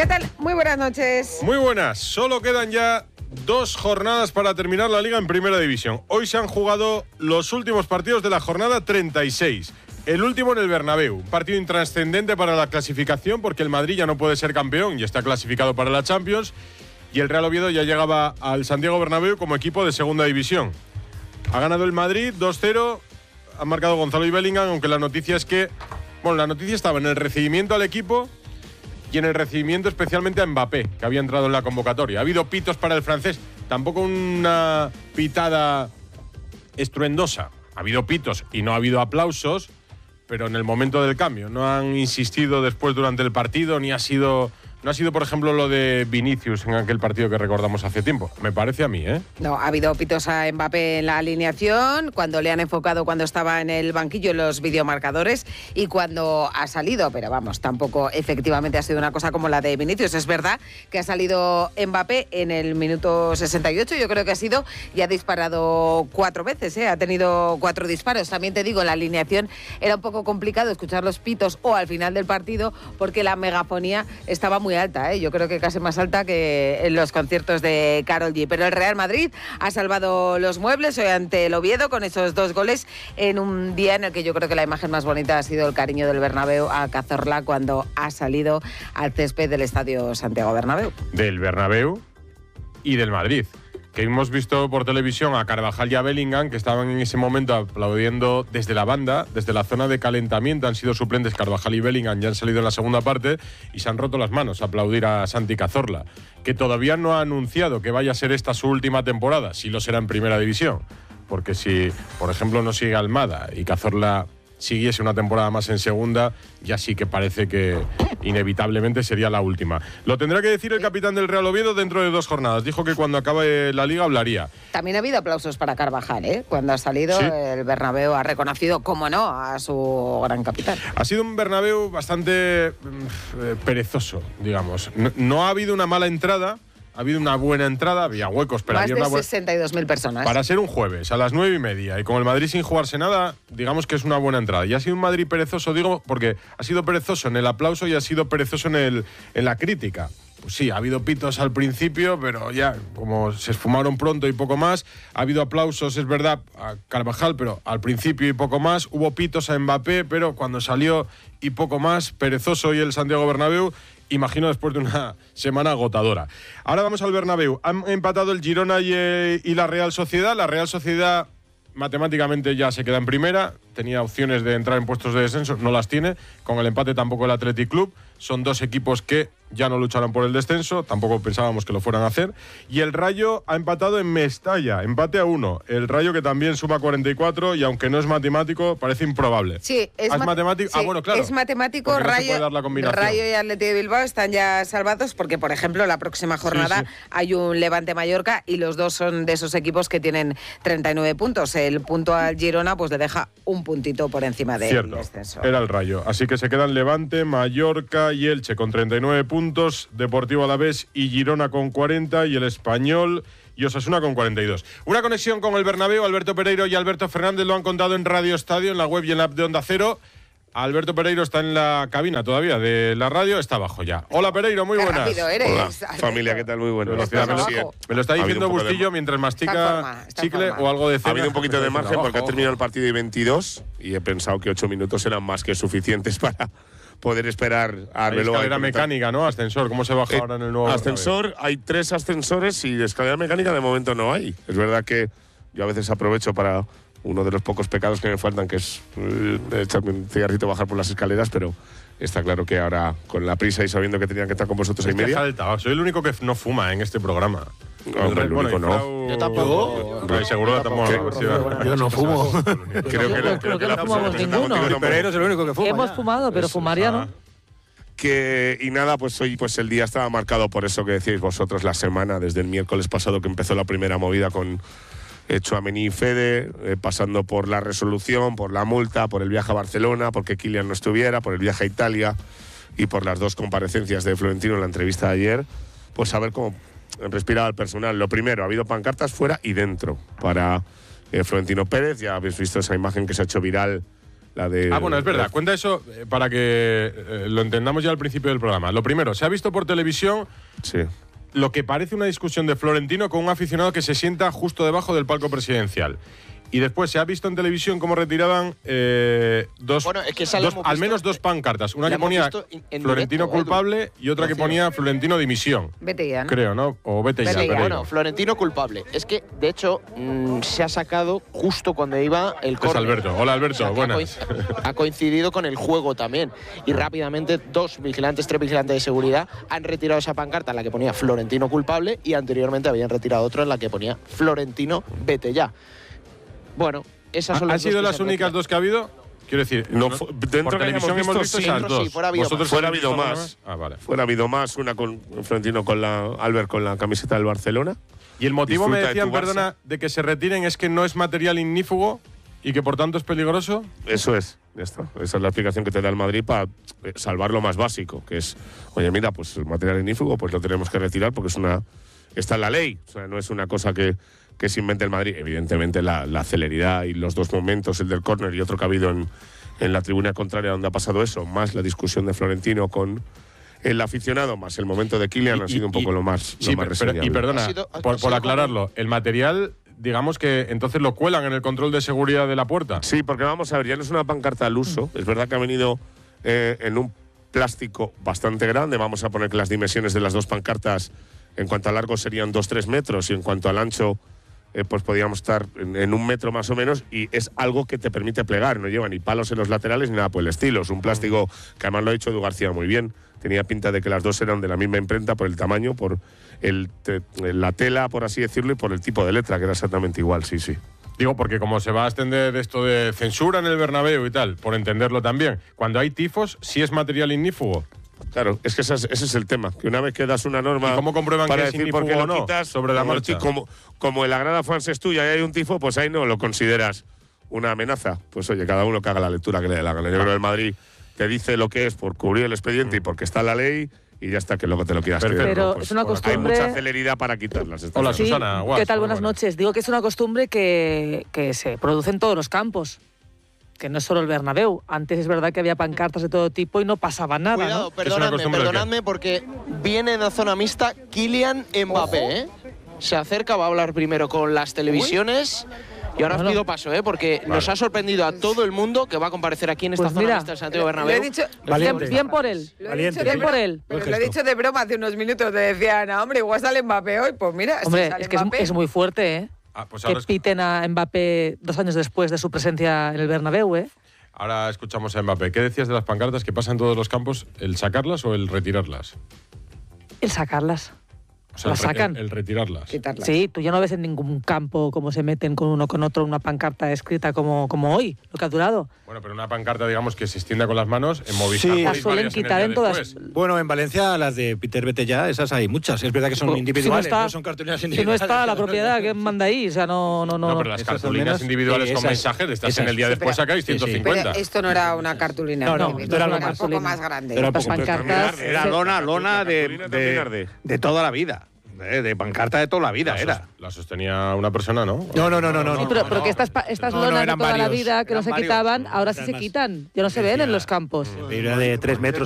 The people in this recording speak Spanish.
¿Qué tal? Muy buenas noches. Muy buenas. Solo quedan ya 2 jornadas para terminar la Liga en Primera División. Hoy se han jugado los últimos partidos de la jornada 36. El último en el Bernabéu. Un partido intrascendente para la clasificación porque el Madrid ya no puede ser campeón y está clasificado para la Champions. Y el Real Oviedo ya llegaba al Santiago Bernabéu como equipo de Segunda División. Ha ganado el Madrid 2-0. Ha marcado Gonzalo y Bellingham, aunque la noticia es que... Bueno, la noticia estaba en el recibimiento al equipo y en el recibimiento especialmente a Mbappé, que había entrado en la convocatoria. Ha habido pitos para el francés, tampoco una pitada estruendosa. Ha habido pitos y no ha habido aplausos, pero en el momento del cambio. No han insistido después durante el partido, ni ha sido... No ha sido, por ejemplo, lo de Vinicius en aquel partido que recordamos hace tiempo. Me parece a mí, ¿eh? No, ha habido pitos a Mbappé en la alineación, cuando le han enfocado cuando estaba en el banquillo en los videomarcadores y cuando ha salido. Pero vamos, tampoco efectivamente ha sido una cosa como la de Vinicius. Es verdad que ha salido Mbappé en el minuto 68, yo creo que ha sido, y ha disparado 4 veces, ¿eh? Ha tenido 4 disparos. También te digo, en la alineación era un poco complicado escuchar los pitos o al final del partido porque la megafonía estaba muy alta, ¿eh? Yo creo que casi más alta que en los conciertos de Karol G. Pero el Real Madrid ha salvado los muebles hoy ante el Oviedo con esos 2 goles en un día en el que yo creo que la imagen más bonita ha sido el cariño del Bernabéu a Cazorla cuando ha salido al césped del Estadio Santiago Bernabéu. Del Bernabéu y del Madrid. Que hemos visto por televisión a Carvajal y a Bellingham, que estaban en ese momento aplaudiendo desde la banda, desde la zona de calentamiento. Han sido suplentes Carvajal y Bellingham, ya han salido en la segunda parte y se han roto las manos a aplaudir a Santi Cazorla, que todavía no ha anunciado que vaya a ser esta su última temporada, si lo será en Primera División. Porque si, por ejemplo, no sigue Almada y Cazorla siguiese una temporada más en segunda, ya sí que parece que inevitablemente sería la última. Lo tendrá que decir el capitán del Real Oviedo dentro de 2 jornadas. Dijo que cuando acabe la Liga hablaría. También ha habido aplausos para Carvajal, ¿eh? Cuando ha salido, sí. El Bernabéu ha reconocido, cómo no, a su gran capitán. Ha sido un Bernabéu bastante perezoso, digamos. No ha habido una mala entrada. Ha habido una buena entrada, había huecos, pero más había de 62.000 personas. Para ser un jueves, a las 9:30, y con el Madrid sin jugarse nada, digamos que es una buena entrada. Y ha sido un Madrid perezoso, digo, porque ha sido perezoso en el aplauso y ha sido perezoso en la crítica. Pues sí, ha habido pitos al principio, pero ya, como se esfumaron pronto y poco más. Ha habido aplausos, es verdad, a Carvajal, pero al principio y poco más. Hubo pitos a Mbappé, pero cuando salió y poco más. Perezoso hoy el Santiago Bernabéu, imagino después de una semana agotadora. Ahora vamos al Bernabéu. Han empatado el Girona y la Real Sociedad. La Real Sociedad matemáticamente ya se queda en primera. Tenía opciones de entrar en puestos de descenso, no las tiene. Con el empate tampoco el Athletic Club. Son 2 equipos que ya no lucharán por el descenso, tampoco pensábamos que lo fueran a hacer. Y el Rayo ha empatado en Mestalla, empate a 1. El Rayo que también suma 44 y aunque no es matemático, parece improbable. Sí, es matemático. Sí, bueno, claro. Es matemático. Rayo y Athletic de Bilbao están ya salvados porque, por ejemplo, la próxima jornada hay un Levante-Mallorca y los 2 son de esos equipos que tienen 39 puntos. El punto al Girona pues le deja un puntito por encima del descenso. Era el Rayo. Así que se quedan Levante, Mallorca y Elche con 39 puntos. Deportivo Alavés y Girona con 40 y el Español y Osasuna con 42. Una conexión con el Bernabéu. Alberto Pereiro y Alberto Fernández lo han contado en Radio Estadio, en la web y en la app de Onda Cero. Alberto Pereiro está en la cabina todavía de la radio, está abajo ya. Hola Pereiro, muy buenas. Rápido eres, hola, Alberto. familia, ¿qué tal? Muy buenas. Me lo está diciendo Bustillo mientras mastica chicle o algo de cena. Ha habido un poquito de margen porque ha terminado el partido de 22 y he pensado que 8 minutos eran más que suficientes para poder esperar a Arbeloa. Escalera mecánica, ¿no? Ascensor, ¿cómo se baja ahora en el nuevo ascensor? Bernabéu? Hay 3 ascensores y de escalera mecánica de momento no hay. Es verdad que yo a veces aprovecho para uno de los pocos pecados que me faltan, que es echarme un cigarrito, bajar por las escaleras, pero está claro que ahora, con la prisa y sabiendo que tenían que estar con vosotros ahí media… Soy el único que no fuma en este programa. El único no. Yo tampoco. Seguro yo no fumo. Creo que no fumamos ninguno. Pereiro es el único que fuma. Hemos fumado, pero fumaría no. Y nada, pues hoy pues el día estaba marcado por eso que decíais vosotros, la semana, desde el miércoles pasado que empezó la primera movida con Tchouaméni y Fede, pasando por la resolución, por la multa, por el viaje a Barcelona, porque Kylian no estuviera, por el viaje a Italia y por las 2 comparecencias de Florentino en la entrevista de ayer, pues a ver cómo respiraba el personal. Lo primero, ha habido pancartas fuera y dentro para Florentino Pérez. Ya habéis visto esa imagen que se ha hecho viral Bueno, es verdad. Cuenta eso para que lo entendamos ya al principio del programa. Lo primero, se ha visto por televisión lo que parece una discusión de Florentino con un aficionado que se sienta justo debajo del palco presidencial. Y después se ha visto en televisión cómo retiraban al menos dos pancartas. Una que ponía Florentino culpable y otra que ponía Florentino dimisión. Vete ya, ¿no? Creo, ¿no? O vete ya. Bueno, Florentino culpable. Es que, de hecho, se ha sacado justo cuando iba el córner. Es Alberto. Hola, Alberto. O sea, buenas. Ha coincidido con el juego también. Y rápidamente, tres vigilantes de seguridad han retirado esa pancarta en la que ponía Florentino culpable y anteriormente habían retirado otra en la que ponía Florentino vete ya. Bueno, esas son ¿Han sido las únicas dos que ha habido? Quiero decir, dentro por televisión hemos visto esas dos. Sí, fuera ha habido más. Vale. Fuera ha habido más, una con Florentino Albert con la camiseta del Barcelona. Y el motivo, me decían, perdona, de que se retiren es que no es material ignífugo y que por tanto es peligroso. Eso es, ya está. Esa es la explicación que te da el Madrid para salvar lo más básico, que es, oye, mira, pues el material ignífugo pues lo tenemos que retirar porque está en la ley. O sea, no es una cosa que se invente el Madrid. Evidentemente la celeridad y los dos momentos, el del córner y otro que ha habido en la tribuna contraria donde ha pasado eso, más la discusión de Florentino con el aficionado, más el momento de Kylian, ha sido un poco lo más reseñable. Y perdona, por aclararlo, el material, digamos que entonces lo cuelan en el control de seguridad de la puerta. Sí, porque vamos a ver, ya no es una pancarta al uso. Es verdad que ha venido en un plástico bastante grande. Vamos a poner que las dimensiones de las dos pancartas en cuanto a largo serían 2-3 metros y en cuanto al ancho pues podíamos estar en 1 metro más o menos, y es algo que te permite plegar, no lleva ni palos en los laterales ni nada por el estilo. Es un plástico que además lo ha dicho Edu García muy bien. Tenía pinta de que las dos eran de la misma imprenta por el tamaño, por la tela, por así decirlo, y por el tipo de letra, que era exactamente igual, sí. Digo, porque como se va a extender esto de censura en el Bernabéu y tal, por entenderlo también, cuando hay tifos, ¿sí es material ignífugo? Claro, es que ese es el tema, que una vez que das una norma. ¿Y cómo comprueban para que es decir por qué ignífugo lo o no? quitas, Sobre la marcha. Como en la grada France es tuya y hay un tifo, pues ahí no lo consideras una amenaza. Pues oye, cada uno que haga la lectura que le dé la gana. Yo creo que el Madrid te dice lo que es por cubrir el expediente y porque está en la ley, y ya está, que luego te lo quieras creer. Pero pues, es una costumbre. Hay mucha celeridad para quitarlas. Hola, Sí, Susana. ¿qué tal? Buenas noches. Digo que es una costumbre que se produce en todos los campos, que no es solo el Bernabéu. Antes es verdad que había pancartas de todo tipo y no pasaba nada. Cuidado, ¿no? perdonadme, porque viene en la zona mixta Kylian Mbappé, ¿eh? Se acerca, va a hablar primero con las televisiones. Y ahora os pido paso, porque nos ha sorprendido a todo el mundo que va a comparecer aquí en esta zona mixta del Santiago Bernabéu. Lo he dicho, Bien por él. Bien por él. pero lo he dicho de broma hace unos minutos. Te decían, hombre, igual sale Mbappé hoy. Pues mira, Hombre, si sale es que Mbappé, es muy fuerte, ¿eh? Pues Que piten a Mbappé 2 años después de su presencia en el Bernabéu, ¿eh? Ahora escuchamos a Mbappé. ¿Qué decías de las pancartas que pasan en todos los campos? ¿El sacarlas o el retirarlas? El sacarlas. O sea, Las sacan. El retirarlas. quitarlas. Sí, tú ya no ves en ningún campo cómo se meten con uno con otro una pancarta escrita como hoy, lo que ha durado. Bueno, pero una pancarta, digamos, que se extienda con las manos, en Movistar. Sí. ponéis Las suelen varias quitar el en día todas. después. Bueno, en Valencia las de Peter Vete ya, esas hay muchas. Es verdad que son individuales, no son cartulinas Si no individuales. está la propiedad, ¿quién manda ahí? O sea, no. No, pero las Esas al cartulinas menos, individuales con esas- mensajes, estás esas. en el día Sí, después sacáis sí, sí. 150. Pero esto no era una cartulina. No, individual, esto era era una un poco cartulina. más grande. Era Las pancartas. Era lona de toda la vida. De pancarta de toda la vida era. La sostenía una persona, ¿no? No. Sí, pero que estas No, lonas de eran toda la varios. vida que no Eran se varios. quitaban, ahora sí Eran se más. quitan. Ya no se ven en los campos. Era de 3 metros